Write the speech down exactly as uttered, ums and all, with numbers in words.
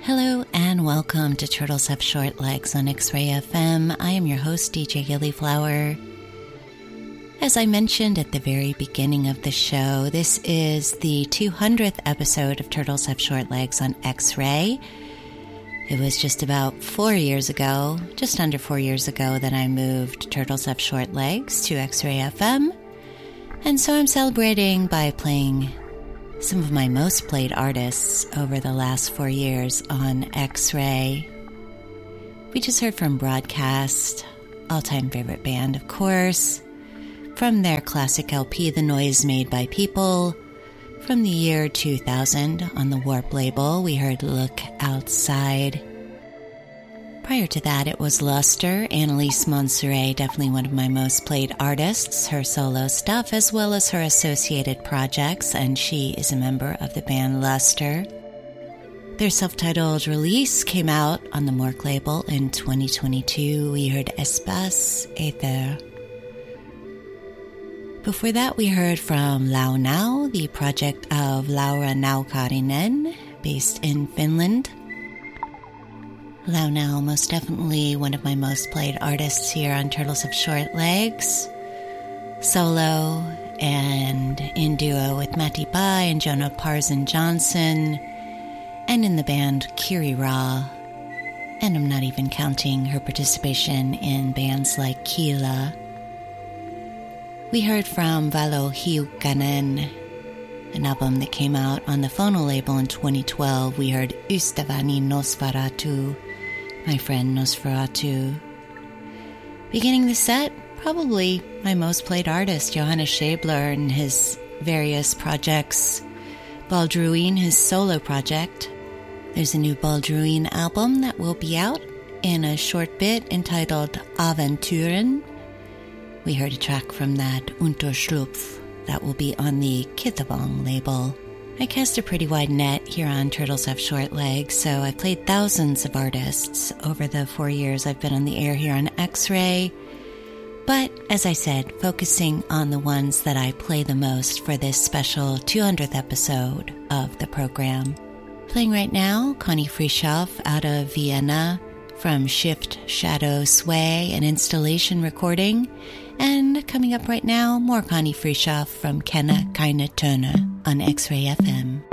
Hello and welcome to Turtles Have Short Legs on X-Ray F M. I am your host, D J Gillyflower. As I mentioned at the very beginning of the show, this is the two hundredth episode of Turtles Have Short Legs on X-Ray. It was just about four years ago, just under four years ago, that I moved Turtles Have Short Legs to X-Ray F M. And so I'm celebrating by playing some of my most played artists over the last four years on X-Ray. We just heard from Broadcast, all-time favorite band, of course, from their classic L P, The Noise Made by People, from the year two thousand on the Warp label. We heard Look Outside. Prior to that, it was Luster, Annalise Monserrat, definitely one of my most played artists, her solo stuff, as well as her associated projects, and she is a member of the band Luster. Their self-titled release came out on the Mork label in twenty twenty-two. We heard Espace Ether. Before that, we heard from Lau Nau, the project of Laura Naukarinen, based in Finland. Lau Nau, most definitely one of my most played artists here on Turtles Have Short Legs, solo and in duo with Matti Bai and Jonah Parson Johnson, and in the band Kiri Ra. And I'm not even counting her participation in bands like Kila. We heard from Valo Hiukkanen, an album that came out on the Phono label in twenty twelve. We heard Ystäväni Nosferatu, my friend Nosferatu. Beginning the set, probably my most played artist, Johannes Schäbler, and his various projects. Baldruin, his solo project. There's a new Baldruin album that will be out in a short bit entitled Aventuren. We heard a track from that, Unterschlupf, that will be on the Kithabong label. I cast a pretty wide net here on Turtles Have Short Legs, so I've played thousands of artists over the four years I've been on the air here on X-Ray. But, as I said, focusing on the ones that I play the most for this special two hundredth episode of the program. Playing right now, Conny Frischhoff out of Vienna from Shift Shadow Sway, an installation recording. And coming up right now, more Conny Frischhoff from Kenne Keine Töne on X-Ray F M.